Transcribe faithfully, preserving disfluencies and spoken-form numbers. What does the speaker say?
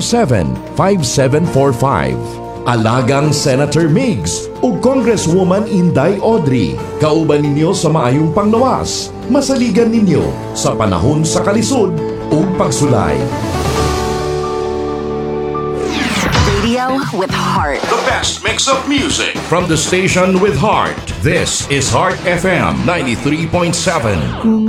seven, five seven four five. Alagang Senator Migs o Congresswoman Inday Audrey, kauban ninyo sa maayong panglawas, masaligan ninyo sa panahon sa kalisod o pagsulay. Radio with heart. The best mix of music. From the station with heart, this is Heart F M ninety-three point seven.